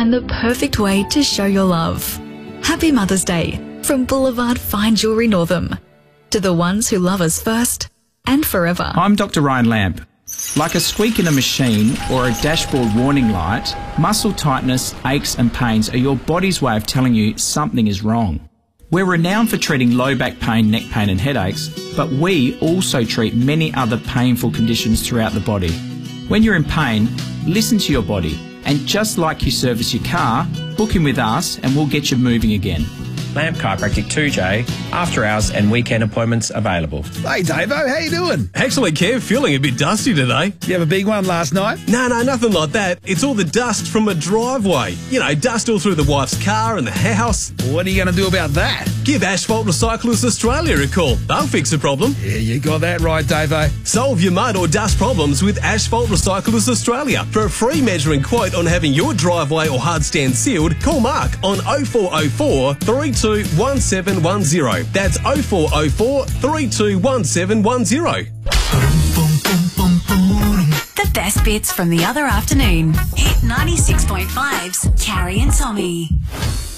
and the perfect way to show your love. Happy Mother's Day from Boulevard Fine Jewellery Northam. To the ones who love us first and forever. I'm Dr. Ryan Lamp. Like a squeak in a machine or a dashboard warning light, muscle tightness, aches and pains are your body's way of telling you something is wrong. We're renowned for treating low back pain, neck pain and headaches, but we also treat many other painful conditions throughout the body. When you're in pain, listen to your body, and just like you service your car, book in with us and we'll get you moving again. Lamp Chiropractic 2J, after hours and weekend appointments available. Hey Davo, how you doing? Excellent, Kev. Feeling a bit dusty today. You have a big one last night? No, nothing like that. It's all the dust from a driveway. You know, dust all through the wife's car and the house. What are you going to do about that? Give Asphalt Recyclers Australia a call. They'll fix the problem. Yeah, you got that right, Davo. Solve your mud or dust problems with Asphalt Recyclers Australia. For a free measuring quote on having your driveway or hard stand sealed, call Mark on 0404 321710. That's 0404 321710. The best bits from the other afternoon. Hit 96.5's Carrie and Tommy.